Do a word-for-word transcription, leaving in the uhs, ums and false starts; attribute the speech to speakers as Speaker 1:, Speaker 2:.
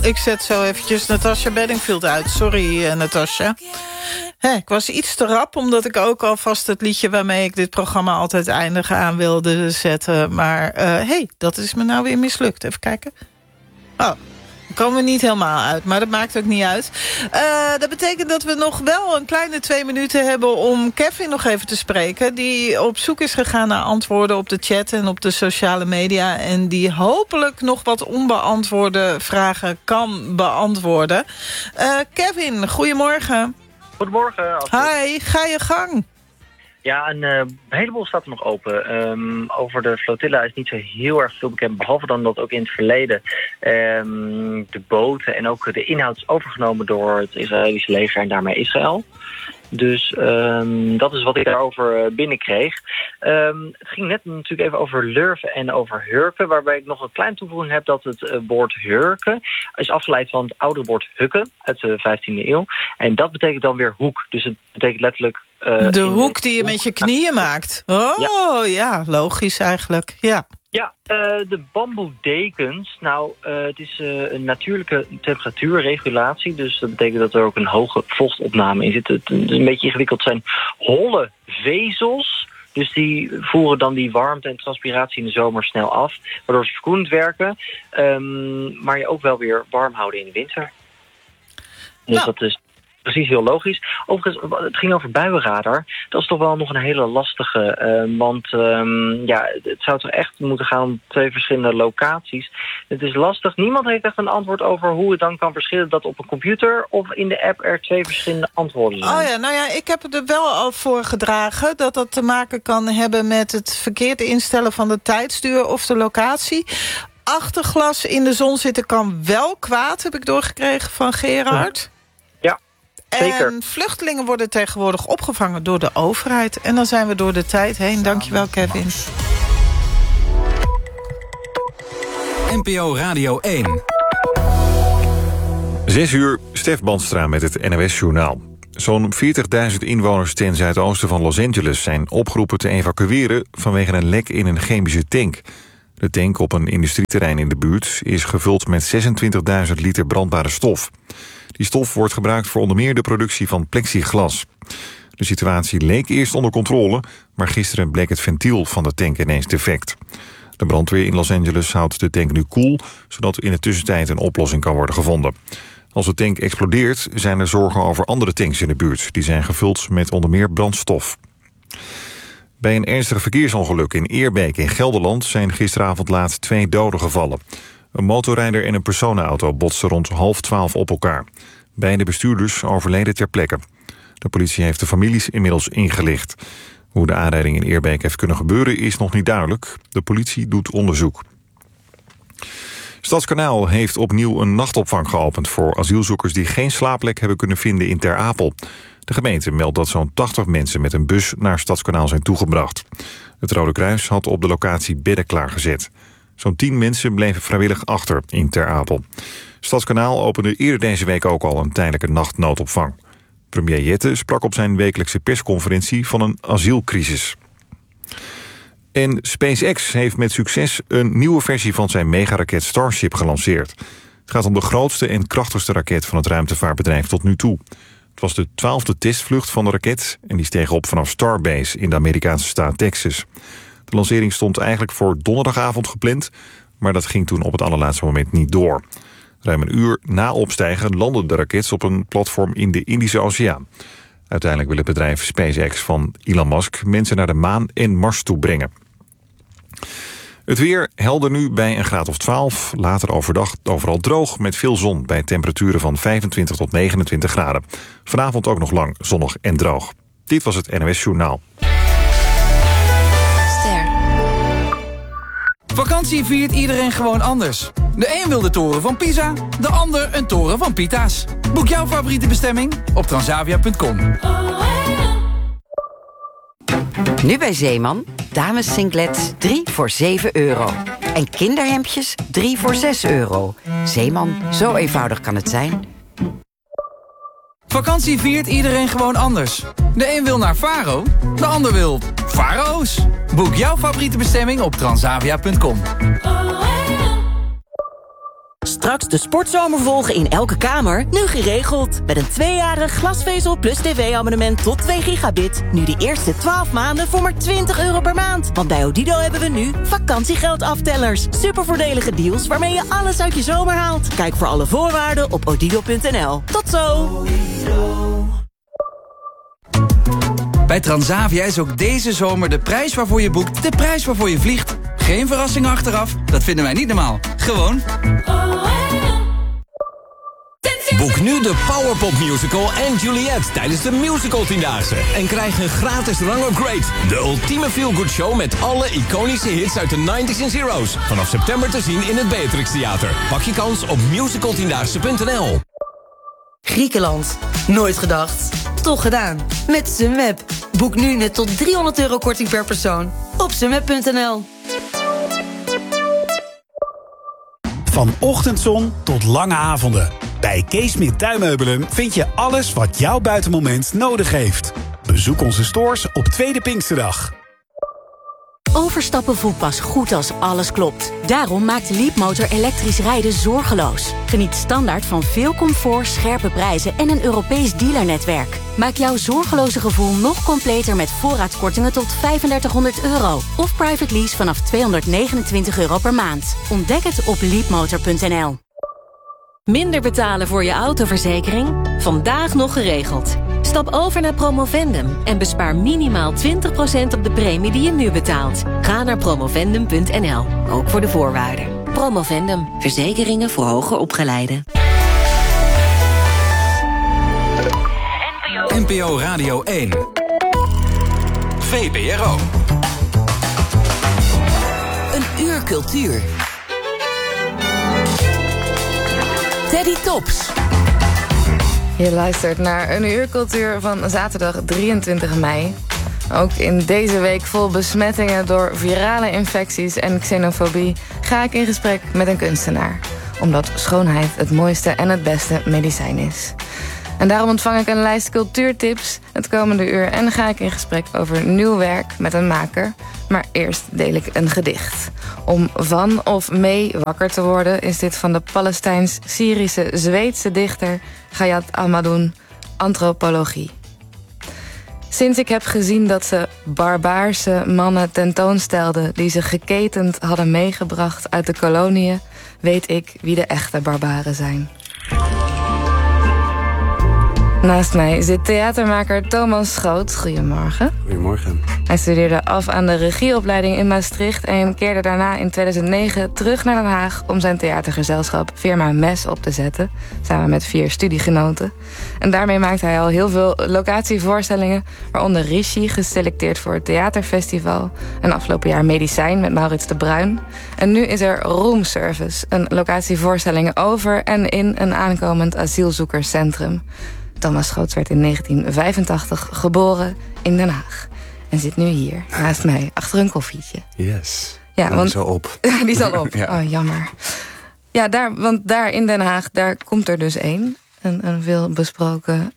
Speaker 1: Oh, ik zet zo eventjes Natasha Bedingfield uit. Sorry, uh, Natasha. Hey, ik was iets te rap, omdat ik ook alvast het liedje... waarmee ik dit programma altijd eindig aan wilde zetten. Maar uh, hey, dat is me nou weer mislukt. Even kijken. Oh, daar komen we niet helemaal uit, maar dat maakt ook niet uit. Uh, dat betekent dat we nog wel een kleine twee minuten hebben... om Kevin nog even te spreken. Die op zoek is gegaan naar antwoorden op de chat en op de sociale media. En die hopelijk nog wat onbeantwoorde vragen kan beantwoorden. Uh, Kevin, goedemorgen.
Speaker 2: Goedemorgen.
Speaker 1: Hi, ga je gang.
Speaker 2: Ja, een uh, heleboel staat er nog open. Um, over de flotilla is niet zo heel erg veel bekend. Behalve dan dat ook in het verleden um, de boten en ook de inhoud is overgenomen door het Israëlische leger en daarmee Israël. Dus um, dat is wat ik daarover binnenkreeg. Um, het ging net natuurlijk even over Lurven en over hurken. Waarbij ik nog een kleine toevoeging heb dat het uh, woord hurken is afgeleid van het oude woord hukken uit de vijftiende eeuw. En dat betekent dan weer hoek. Dus het betekent letterlijk... Uh,
Speaker 1: de hoek die je met je knieën maakt. Oh, ja, ja logisch eigenlijk. Ja.
Speaker 2: Ja, uh, de bamboedekens. Nou, uh, het is uh, een natuurlijke temperatuurregulatie. Dus dat betekent dat er ook een hoge vochtopname in zit. Het is een beetje ingewikkeld. Het zijn holle vezels. Dus die voeren dan die warmte en transpiratie in de zomer snel af. Waardoor ze verkoelend werken. Um, maar je ook wel weer warm houden in de winter. Dus nou. dat is... Precies, heel logisch. Overigens, het ging over buienradar. Dat is toch wel nog een hele lastige. Uh, want um, ja, het zou toch echt moeten gaan om twee verschillende locaties. Het is lastig. Niemand heeft echt een antwoord over hoe het dan kan verschillen... dat op een computer of in de app er twee verschillende antwoorden zijn.
Speaker 1: Oh ja, nou ja, ik heb het er wel al voor gedragen... dat dat te maken kan hebben met het verkeerd instellen van de tijdstuur of de locatie... Achterglas in de zon zitten kan wel kwaad, heb ik doorgekregen van Gerard.
Speaker 2: Ja, zeker.
Speaker 1: En vluchtelingen worden tegenwoordig opgevangen door de overheid. En dan zijn we door de tijd heen. Dankjewel, Kevin.
Speaker 3: N P O Radio één.
Speaker 4: Zes uur, Stef Bandstra met het N O S-journaal. Zo'n veertigduizend inwoners ten zuidoosten van Los Angeles... zijn opgeroepen te evacueren vanwege een lek in een chemische tank. De tank op een industrieterrein in de buurt is gevuld met zesentwintigduizend liter brandbare stof. Die stof wordt gebruikt voor onder meer de productie van plexiglas. De situatie leek eerst onder controle, maar gisteren bleek het ventiel van de tank ineens defect. De brandweer in Los Angeles houdt de tank nu koel, zodat in de tussentijd een oplossing kan worden gevonden. Als de tank explodeert, zijn er zorgen over andere tanks in de buurt. Die zijn gevuld met onder meer brandstof. Bij een ernstig verkeersongeluk in Eerbeek in Gelderland zijn gisteravond laat twee doden gevallen. Een motorrijder en een personenauto botsten rond half twaalf op elkaar. Beide bestuurders overleden ter plekke. De politie heeft de families inmiddels ingelicht. Hoe de aanrijding in Eerbeek heeft kunnen gebeuren is nog niet duidelijk. De politie doet onderzoek. Stadskanaal heeft opnieuw een nachtopvang geopend voor asielzoekers die geen slaapplek hebben kunnen vinden in Ter Apel. De gemeente meldt dat zo'n tachtig mensen met een bus naar Stadskanaal zijn toegebracht. Het Rode Kruis had op de locatie bedden klaargezet. Zo'n tien mensen bleven vrijwillig achter in Ter Apel. Stadskanaal opende eerder deze week ook al een tijdelijke nachtnoodopvang. Premier Jette sprak op zijn wekelijkse persconferentie van een asielcrisis. En SpaceX heeft met succes een nieuwe versie van zijn megaraket Starship gelanceerd. Het gaat om de grootste en krachtigste raket van het ruimtevaartbedrijf tot nu toe. Het was de twaalfde testvlucht van de raket en die steeg op vanaf Starbase in de Amerikaanse staat Texas. De lancering stond eigenlijk voor donderdagavond gepland, maar dat ging toen op het allerlaatste moment niet door. Ruim een uur na opstijgen landde de raket op een platform in de Indische Oceaan. Uiteindelijk wil het bedrijf SpaceX van Elon Musk mensen naar de maan en Mars toe brengen. Het weer helder nu bij een graad of twaalf. Later overdag overal droog met veel zon bij temperaturen van vijfentwintig tot negenentwintig graden. Vanavond ook nog lang zonnig en droog. Dit was het N O S Journaal.
Speaker 5: Ster.
Speaker 3: Vakantie viert iedereen gewoon anders. De een wil de toren van Pisa, de ander een toren van Pita's. Boek jouw favoriete bestemming op transavia punt com.
Speaker 5: Nu bij Zeeman, dames singlets drie voor zeven euro. En kinderhemdjes drie voor zes euro. Zeeman, zo eenvoudig kan het zijn.
Speaker 3: Vakantie viert iedereen gewoon anders. De een wil naar Faro, de ander wil Faro's. Boek jouw favoriete bestemming op transavia punt com.
Speaker 6: Straks de sportzomer volgen in elke kamer? Nu geregeld. Met een tweejarig glasvezel plus tv-abonnement tot twee gigabit. Nu de eerste twaalf maanden voor maar twintig euro per maand. Want bij Odido hebben we nu vakantiegeldaftellers. Supervoordelige deals waarmee je alles uit je zomer haalt. Kijk voor alle voorwaarden op odido punt n l. Tot zo!
Speaker 3: Bij Transavia is ook deze zomer de prijs waarvoor je boekt de prijs waarvoor je vliegt. Geen verrassingen achteraf, dat vinden wij niet normaal. Gewoon.
Speaker 7: Boek nu de Powerpop Musical en Juliet tijdens de Musical Tiendaagse. En krijg een gratis Run or Great. De ultieme feel-good show met alle iconische hits uit de nineties en zeros. Vanaf september te zien in het Beatrix Theater. Pak je kans op musical tiendaagse punt n l.
Speaker 8: Griekenland. Nooit gedacht. Toch gedaan. Met Sunweb. Boek nu net tot driehonderd euro korting per persoon. Op sunweb punt n l.
Speaker 9: Van ochtendzon tot lange avonden. Bij Kees Smit Tuinmeubelen vind je alles wat jouw buitenmoment nodig heeft. Bezoek onze stores op Tweede Pinksterdag.
Speaker 10: Overstappen voelt pas goed als alles klopt. Daarom maakt Leapmotor elektrisch rijden zorgeloos. Geniet standaard van veel comfort, scherpe prijzen en een Europees dealernetwerk. Maak jouw zorgeloze gevoel nog completer met voorraadkortingen tot vijfendertighonderd euro. Of private lease vanaf tweehonderdnegenentwintig euro per maand. Ontdek het op leapmotor punt n l.
Speaker 11: Minder betalen voor je autoverzekering? Vandaag nog geregeld. Stap over naar Promovendum en bespaar minimaal twintig procent op de premie die je nu betaalt. Ga naar promovendum punt n l, ook voor de voorwaarden. Promovendum, verzekeringen voor hoger opgeleiden.
Speaker 3: N P O Radio één. V P R O.
Speaker 6: Een uur cultuur. Teddy Tops.
Speaker 12: Je luistert naar een uur cultuur van zaterdag drieëntwintig mei. Ook in deze week vol besmettingen door virale infecties en xenofobie ga ik in gesprek met een kunstenaar. Omdat schoonheid het mooiste en het beste medicijn is. En daarom ontvang ik een lijst cultuurtips het komende uur en ga ik in gesprek over nieuw werk met een maker. Maar eerst deel ik een gedicht. Om van of mee wakker te worden is dit van de Palestijns-Syrische Zweedse dichter Gayat Almadoun, Antropologie. Sinds ik heb gezien dat ze barbaarse mannen tentoonstelden die ze geketend hadden meegebracht uit de koloniën, weet ik wie de echte barbaren zijn. Naast mij zit theatermaker Thomas Schoot. Goedemorgen.
Speaker 13: Goedemorgen.
Speaker 12: Hij studeerde af aan de regieopleiding in Maastricht en keerde daarna in tweeduizend negen terug naar Den Haag om zijn theatergezelschap Firma Mes op te zetten, samen met vier studiegenoten. En daarmee maakt hij al heel veel locatievoorstellingen, waaronder Rishi, geselecteerd voor het theaterfestival, en afgelopen jaar Medicijn met Maurits de Bruin. En nu is er Room Service, een locatievoorstelling over en in een aankomend asielzoekerscentrum. Thomas Schoots werd in negentien vijfentachtig geboren in Den Haag. En zit nu hier, naast mij, achter een koffietje.
Speaker 13: Yes.
Speaker 12: Ja,
Speaker 13: nou,
Speaker 12: want,
Speaker 13: die is al op.
Speaker 12: die is al op.
Speaker 13: Ja.
Speaker 12: Oh, jammer. Ja, daar, want daar in Den Haag, daar komt er dus één. Een, een veel besproken